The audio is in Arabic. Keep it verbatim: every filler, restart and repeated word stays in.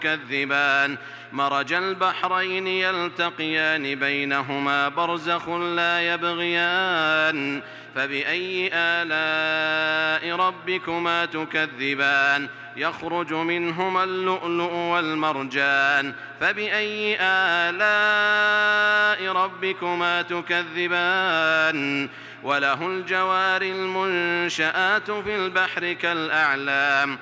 تكذبان مرج البحرين يلتقيان بينهما برزخ لا يبغيان فبأي آلاء ربكما تكذبان يخرج منهما اللؤلؤ والمرجان فبأي آلاء ربكما تكذبان وله الجوار المنشآت في البحر كالأعلام